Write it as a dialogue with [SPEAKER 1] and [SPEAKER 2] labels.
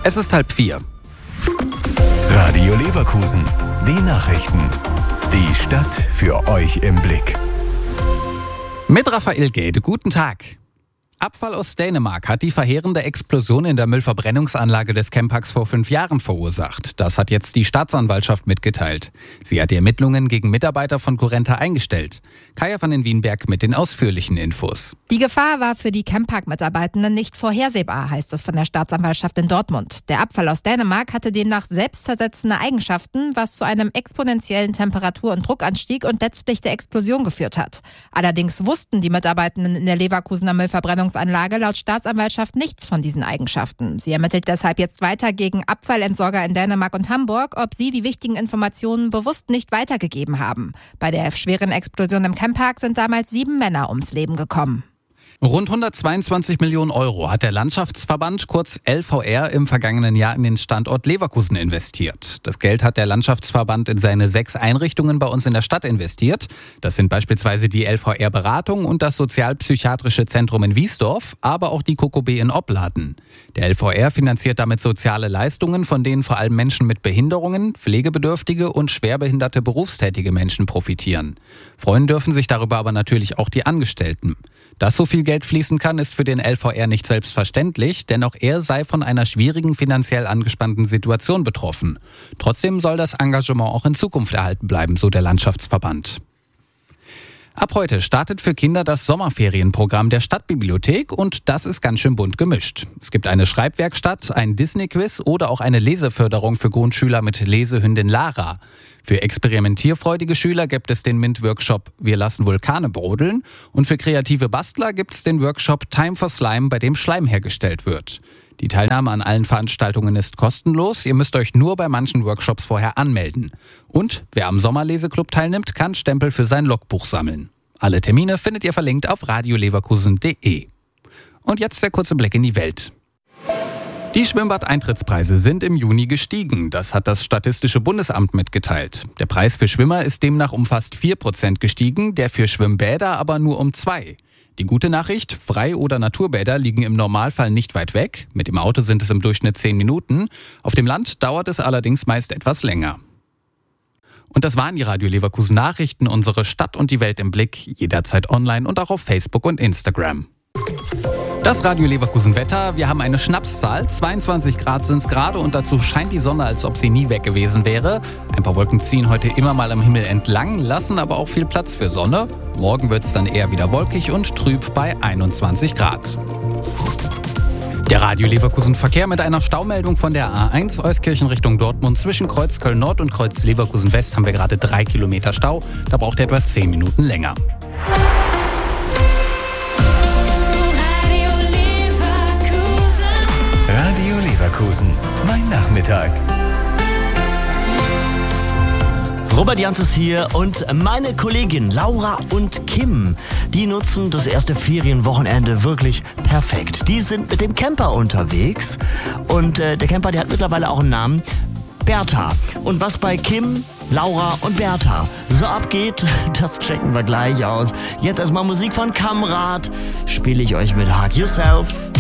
[SPEAKER 1] Es ist 3:30.
[SPEAKER 2] Radio Leverkusen, die Nachrichten. Die Stadt für euch im Blick.
[SPEAKER 1] Mit Raphael Gede, guten Tag. Abfall aus Dänemark hat die verheerende Explosion in der Müllverbrennungsanlage des Chemparks vor 5 Jahren verursacht. Das hat jetzt die Staatsanwaltschaft mitgeteilt. Sie hat die Ermittlungen gegen Mitarbeiter von Currenta eingestellt. Kaya van den Wienberg mit den ausführlichen Infos.
[SPEAKER 3] Die Gefahr war für die Chempark-Mitarbeitenden nicht vorhersehbar, heißt es von der Staatsanwaltschaft in Dortmund. Der Abfall aus Dänemark hatte demnach selbstzersetzende Eigenschaften, was zu einem exponentiellen Temperatur- und Druckanstieg und letztlich der Explosion geführt hat. Allerdings wussten die Mitarbeitenden in der Leverkusener Müllverbrennungsanlage laut Staatsanwaltschaft nichts von diesen Eigenschaften. Sie ermittelt deshalb jetzt weiter gegen Abfallentsorger in Dänemark und Hamburg, ob sie die wichtigen Informationen bewusst nicht weitergegeben haben. Bei der schweren Explosion im Chempark sind damals 7 Männer ums Leben gekommen.
[SPEAKER 1] Rund 122 Millionen Euro hat der Landschaftsverband, kurz LVR, im vergangenen Jahr in den Standort Leverkusen investiert. Das Geld hat der Landschaftsverband in seine 6 Einrichtungen bei uns in der Stadt investiert. Das sind beispielsweise die LVR-Beratung und das Sozialpsychiatrische Zentrum in Wiesdorf, aber auch die KOKOB in Opladen. Der LVR finanziert damit soziale Leistungen, von denen vor allem Menschen mit Behinderungen, pflegebedürftige und schwerbehinderte berufstätige Menschen profitieren. Freuen dürfen sich darüber aber natürlich auch die Angestellten. Dass so viel Geld fließen kann, ist für den LVR nicht selbstverständlich, denn auch er sei von einer schwierigen, finanziell angespannten Situation betroffen. Trotzdem soll das Engagement auch in Zukunft erhalten bleiben, so der Landschaftsverband. Ab heute startet für Kinder das Sommerferienprogramm der Stadtbibliothek und das ist ganz schön bunt gemischt. Es gibt eine Schreibwerkstatt, ein Disney-Quiz oder auch eine Leseförderung für Grundschüler mit Lesehündin Lara. Für experimentierfreudige Schüler gibt es den MINT-Workshop Wir lassen Vulkane brodeln und für kreative Bastler gibt es den Workshop Time for Slime, bei dem Schleim hergestellt wird. Die Teilnahme an allen Veranstaltungen ist kostenlos, ihr müsst euch nur bei manchen Workshops vorher anmelden. Und wer am Sommerleseklub teilnimmt, kann Stempel für sein Logbuch sammeln. Alle Termine findet ihr verlinkt auf radioleverkusen.de. Und jetzt der kurze Blick in die Welt. Die Schwimmbad-Eintrittspreise sind im Juni gestiegen. Das hat das Statistische Bundesamt mitgeteilt. Der Preis für Schwimmer ist demnach um fast 4% gestiegen, der für Schwimmbäder aber nur um 2%. Die gute Nachricht, Frei- oder Naturbäder liegen im Normalfall nicht weit weg. Mit dem Auto sind es im Durchschnitt 10 Minuten. Auf dem Land dauert es allerdings meist etwas länger. Und das waren die Radio Leverkusen Nachrichten, unsere Stadt und die Welt im Blick, jederzeit online und auch auf Facebook und Instagram. Das Radio Leverkusen Wetter, wir haben eine Schnapszahl, 22 Grad sind es gerade und dazu scheint die Sonne, als ob sie nie weg gewesen wäre. Ein paar Wolken ziehen heute immer mal am Himmel entlang, lassen aber auch viel Platz für Sonne. Morgen wird es dann eher wieder wolkig und trüb bei 21 Grad. Der Radio Leverkusen Verkehr mit einer Staumeldung von der A1 Euskirchen Richtung Dortmund. Zwischen Kreuz Köln Nord und Kreuz Leverkusen West haben wir gerade 3 Kilometer Stau, da braucht ihr etwa 10 Minuten länger.
[SPEAKER 2] Radio Leverkusen, mein Nachmittag.
[SPEAKER 4] Robert Jans ist hier und meine Kollegin Laura und Kim, die nutzen das erste Ferienwochenende wirklich perfekt. Die sind mit dem Camper unterwegs und der Camper, der hat mittlerweile auch einen Namen, Bertha. Und was bei Kim, Laura und Bertha so abgeht, das checken wir gleich aus. Jetzt erstmal Musik von Kamrat, spiele ich euch mit Hug Yourself.